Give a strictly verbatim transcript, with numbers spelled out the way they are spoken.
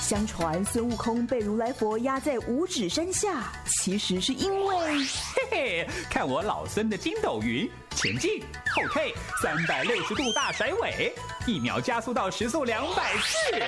相传孙悟空被如来佛压在五指山下，其实是因为嘿嘿，看我老孙的筋斗云，前进后退，三百六十度大甩尾，一秒加速到时速两百四。